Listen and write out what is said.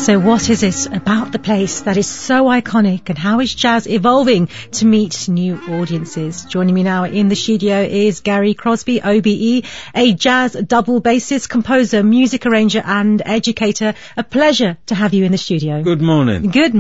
So what is it about the place that is so iconic, and how is jazz evolving to meet new audiences? Joining me now in the studio is Gary Crosby, OBE, a jazz double bassist, composer, music arranger and educator. A pleasure to have you in the studio. Good morning. Good